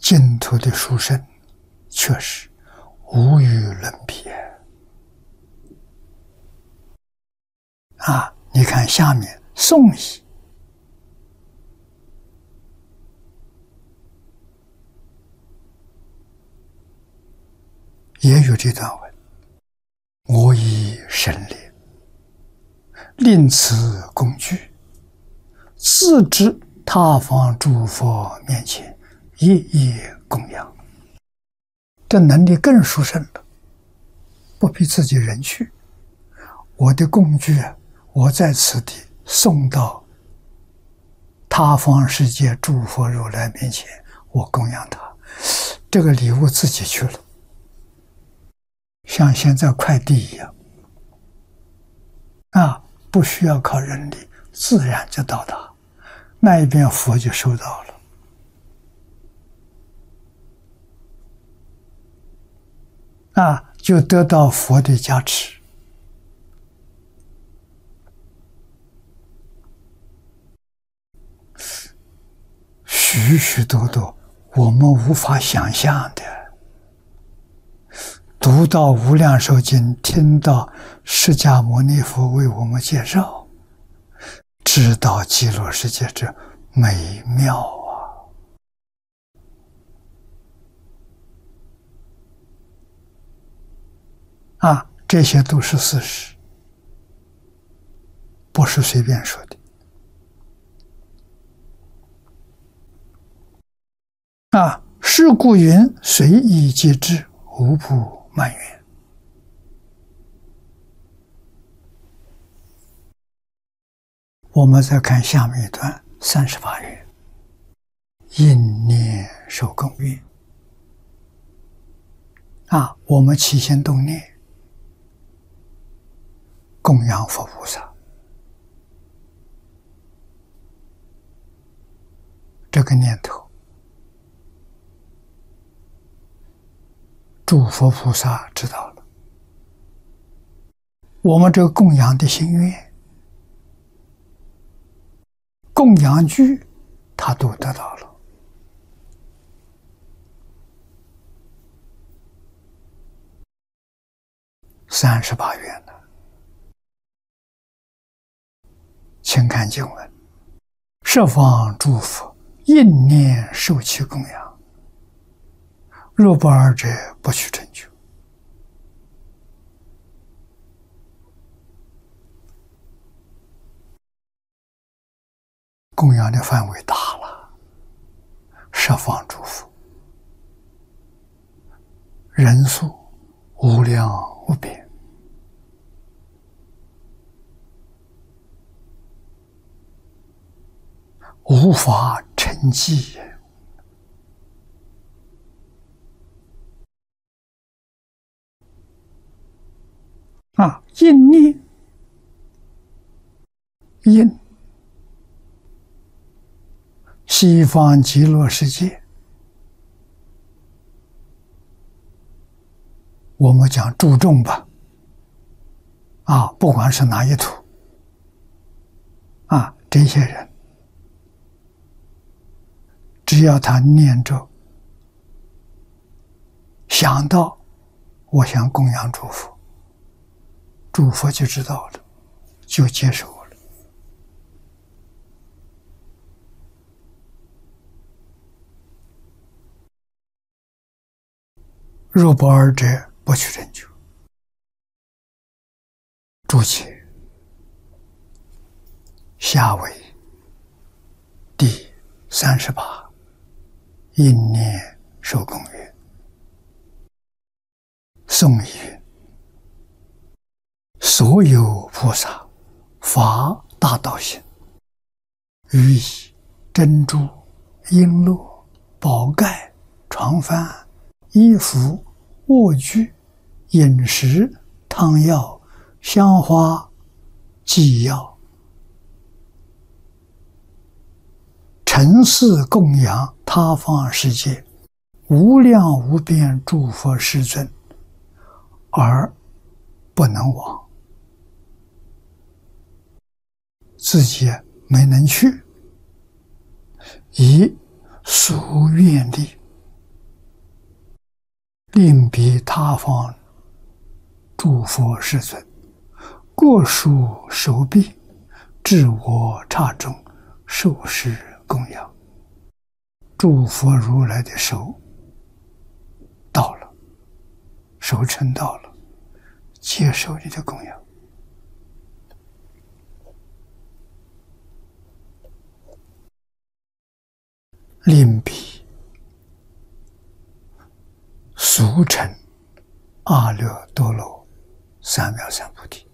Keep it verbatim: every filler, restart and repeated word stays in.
净土的殊胜，确实无与伦比啊！你看下面宋译也有这段文：我以神力，令此工具，自至他方诸佛面前，一一供养。这能力更殊胜了，不必自己人去。我的工具，我在此地送到他方世界诸佛如来面前，我供养他。这个礼物自己去了，像现在快递一样啊，不需要靠人力，自然就到达那一边，佛就收到了啊，就得到佛的加持。许许多多我们无法想象的，读到《无量寿经》，听到释迦牟尼佛为我们介绍，知道极乐世界之美妙啊！啊，这些都是事实，不是随便说的。啊，是故云随意即至，无不满愿。我们再看下面一段三十八愿：应念受供愿。啊，我们起心动念，供养佛菩萨，这个念头，诸佛菩萨知道了，我们这个供养的心愿、供养具，他都得到了。三十八愿呢，请看经文：十方诸佛应念受其供养，若不尔者，不许成就。供养的范围大了，十方诸佛，人数无量无边，无法称计。啊，应念，应西方极乐世界，我们讲注重吧，啊，不管是哪一土，啊，这些人，只要他念着，想到我想供养诸佛，诸佛就知道了，就接受了。若不尔者，不取成就。注解下为第三十八应念受供愿。颂曰：所有菩萨发大道心，予以珍珠、璎珞、宝盖、床幡、衣服、卧具、饮食、汤药、香花、祭药，承事供养他方世界无量无边诸佛世尊，而不能往，自己没能去，以所愿力另彼他方诸佛世尊，各属手臂，至我刹中，受持供养。诸佛如来的手到了，手撑到了，接受你的供养。令彼俗称阿耨多罗三藐三菩提。